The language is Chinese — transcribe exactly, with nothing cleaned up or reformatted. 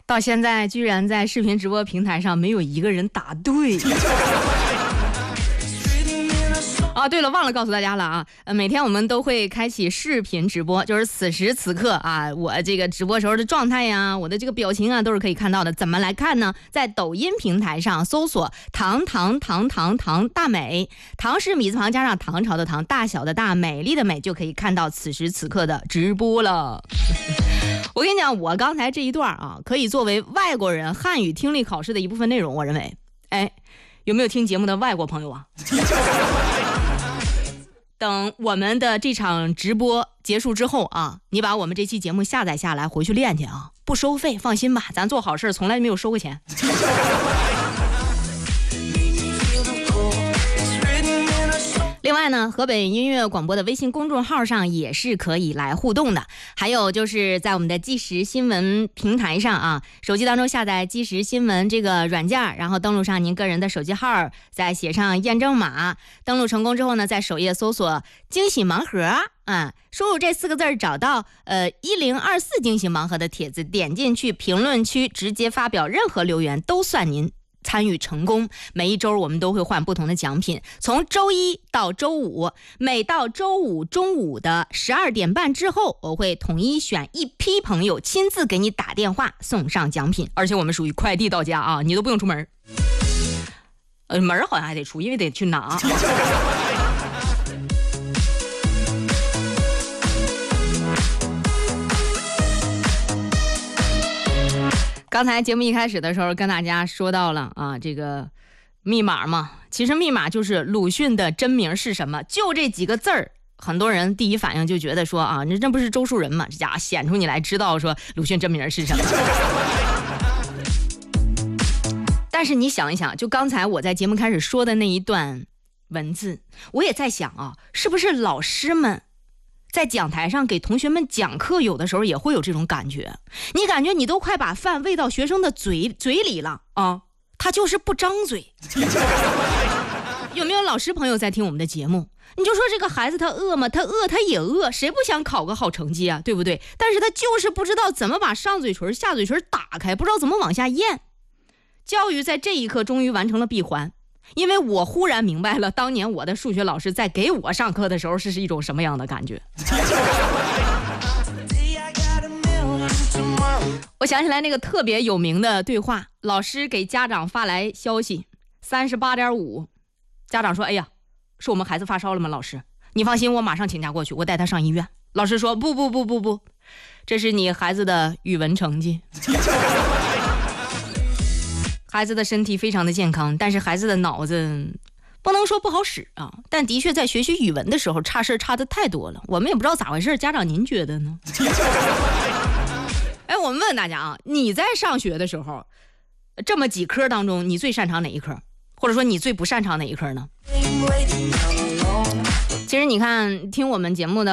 到现在居然在视频直播平台上没有一个人答对。啊，对了，忘了告诉大家了啊，呃，每天我们都会开启视频直播，就是此时此刻啊，我这个直播时候的状态呀，我的这个表情啊，都是可以看到的。怎么来看呢？在抖音平台上搜索“唐唐唐唐唐大美”，唐是米字旁加上唐朝的唐，大小的大，美丽的美，就可以看到此时此刻的直播了。我跟你讲，我刚才这一段啊，可以作为外国人汉语听力考试的一部分内容，我认为，哎，有没有听节目的外国朋友啊？等我们的这场直播结束之后啊，你把我们这期节目下载下来回去练去啊，不收费，放心吧，咱做好事从来没有收过钱。另外呢，河北音乐广播的微信公众号上也是可以来互动的，还有就是在我们的即时新闻平台上啊，手机当中下载即时新闻这个软件，然后登录上您个人的手机号，再写上验证码，登录成功之后呢，在首页搜索惊喜盲盒啊，输入这四个字找到呃一零二四惊喜盲盒的帖子，点进去评论区直接发表任何留言都算您参与成功。每一周我们都会换不同的奖品，从周一到周五，每到周五中午的十二点半之后，我会统一选一批朋友亲自给你打电话送上奖品，而且我们属于快递到家啊，你都不用出门，呃，门好像还得出，因为得去拿。刚才节目一开始的时候跟大家说到了啊，这个密码嘛，其实密码就是鲁迅的真名是什么，就这几个字儿。很多人第一反应就觉得说啊，你这不是周树人吗？这家伙显出你来知道说鲁迅真名是什么。但是你想一想，就刚才我在节目开始说的那一段文字，我也在想啊，是不是老师们在讲台上给同学们讲课，有的时候也会有这种感觉，你感觉你都快把饭喂到学生的嘴嘴里了啊，他就是不张嘴。有没有老师朋友在听我们的节目？你就说这个孩子他饿吗？他饿，他也饿，谁不想考个好成绩啊，对不对？但是他就是不知道怎么把上嘴唇下嘴唇打开，不知道怎么往下咽。教育在这一刻终于完成了闭环，因为我忽然明白了当年我的数学老师在给我上课的时候是一种什么样的感觉。我想起来那个特别有名的对话，老师给家长发来消息 三十八点五， 家长说，哎呀，是我们孩子发烧了吗？老师你放心，我马上请假过去，我带他上医院。老师说，不不不不不，这是你孩子的语文成绩。孩子的身体非常的健康，但是孩子的脑子不能说不好使啊，但的确在学习语文的时候差事差的太多了，我们也不知道咋回事，家长您觉得呢？哎，我们问大家啊，你在上学的时候，这么几科当中，你最擅长哪一科？或者说你最不擅长哪一科呢？其实你看听我们节目的